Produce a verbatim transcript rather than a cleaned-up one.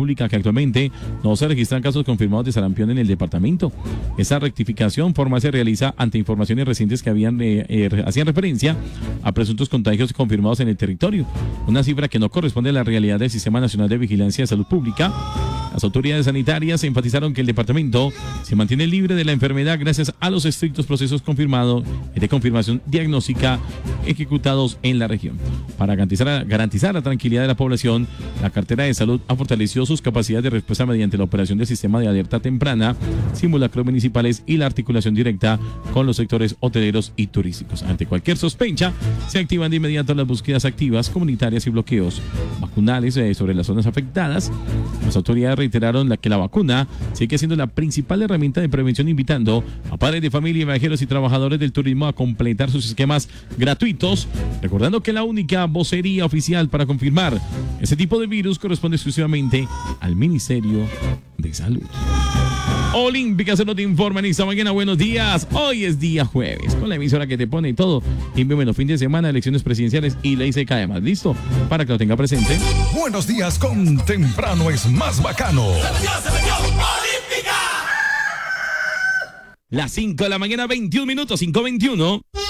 Pública que actualmente no se registran casos confirmados de sarampión en el departamento. Esa rectificación formal se realiza ante informaciones recientes que habían eh, eh, hacían referencia a presuntos contagios confirmados en el territorio, una cifra que no corresponde a la realidad del Sistema Nacional de Vigilancia de Salud Pública. Las autoridades sanitarias enfatizaron que el departamento se mantiene libre de la enfermedad gracias a los estrictos procesos confirmados de confirmación diagnóstica ejecutados en la región. Para garantizar, garantizar la tranquilidad de la población, la cartera de salud ha fortalecido sus capacidades de respuesta mediante la operación del sistema de alerta temprana, simulacros municipales y la articulación directa con los sectores hoteleros y turísticos. Ante cualquier sospecha, se activan de inmediato las búsquedas activas, comunitarias y bloqueos vacunales eh, sobre las zonas afectadas. Las autoridades reiteraron la que la vacuna sigue siendo la principal herramienta de prevención, invitando a padres de familia, viajeros y trabajadores del turismo a completar sus esquemas gratuitos, recordando que la única vocería oficial para confirmar ese tipo de virus corresponde exclusivamente al Ministerio de Salud. Olímpica Salud te informa en esta mañana. Buenos días. Hoy es día jueves, con la emisora que te pone todo. Y bueno, fin de semana, elecciones presidenciales y ley seca además. ¿Listo? Para que lo tenga presente. Buenos días con Temprano es más bacano. Las cinco de la mañana, veintiún minutos, cinco veintiuno.